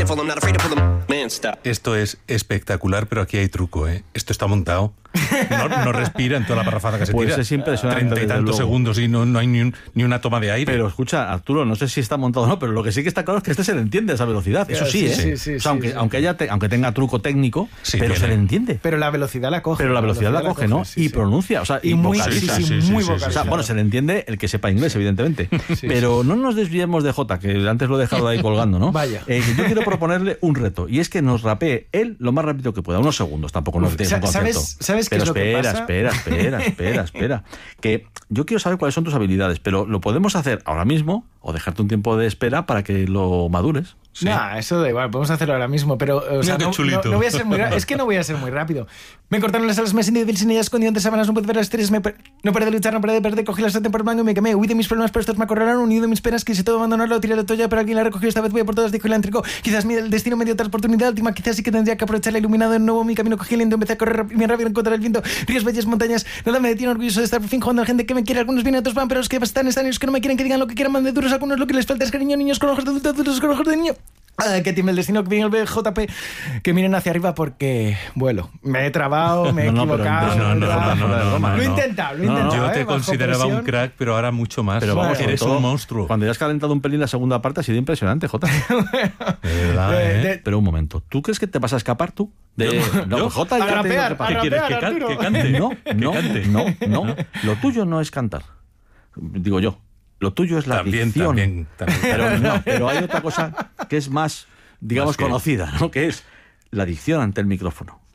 fearful, I'm not afraid to pull them. Man, stop. Esto es espectacular, pero aquí hay truco, ¿eh? Esto está montado. No respira en toda la parrafada que se Pues tira. es impresionante, 30 y desde tantos luego. segundos y no hay ni una toma de aire. Pero escucha, Arturo, no sé si está montado o no, pero lo que sí que está claro es que se le entiende a esa velocidad. Eso sí, ¿eh? sí, O sea, aunque tenga truco técnico, Sí, pero tiene. se le entiende. Pero la velocidad la coge. Pero la velocidad la coge, ¿no? sí, y sí. pronuncia, o sea, Y muy, vocaliza. sí, muy vocalizado. O sea, bueno, se le entiende el que sepa inglés, evidentemente. Pero no nos desviemos de Jota, que antes lo he dejado ahí colgando, ¿no? Vaya. Yo quiero proponerle un reto, y es que nos rapee él lo más rápido que pueda. Unos segundos, tampoco nos tienes un concierto. ¿Sabes qué pero es lo que pasa? espera. Que yo quiero saber cuáles son tus habilidades, pero lo podemos hacer ahora mismo o dejarte un tiempo de espera para que lo madures. Sí. Nah, eso da igual, podemos hacerlo ahora mismo, pero o sea, Mira qué no chulito. voy a ser muy es que no voy a ser muy rápido. Me cortaron las alas, me sentí débil sin ellas, escondido entre sábanas, no pude ver las estrellas, no paré de luchar, no paré de perder, cogí la sartén por el mango y me quemé, huí de mis problemas, pero estos me acorralaron, unido de mis penas, quise todo abandonarlo, tiré la toalla, pero alguien la recogió, esta vez voy a por todas, dijo y la entregó. Quizás el destino me dio otra oportunidad última, quizás sí que tendría que aprovecharla, iluminado de nuevo mi camino, cogí el viento, empecé a correr bien rápido, encontrar el viento, ríos, bellas montañas, nada me detiene, orgulloso de estar por fin jugando a la gente que me quiere, algunos vienen, otros van, pero los que están los que no me quieren, que digan lo que quieran, manden duros, algunos lo que les falta es cariño, niños con ojos de adulto, adultos con ojos de niño. Que tiene el destino que viene el BJP, que miren hacia arriba porque vuelo. Me he trabado, me he equivocado. No. Lo he intentado. Yo te bajo consideraba presión. un crack, pero ahora mucho más. Pero vamos, eres sobre todo, un monstruo. Cuando ya has calentado un pelín la segunda parte ha sido impresionante, Jota. De verdad, ¿eh? Pero un momento, ¿tú crees que te vas a escapar tú? ¿Yo? Jota, A ya te digo rapear, que pasa. ¿Qué quieres? Arturo. ¿Que cante? No. Lo tuyo no es cantar. Digo yo. Lo tuyo es la dicción. También. Pero hay otra cosa que es más, digamos, ¿Más qué? conocida, ¿no? Que es la dicción ante el micrófono.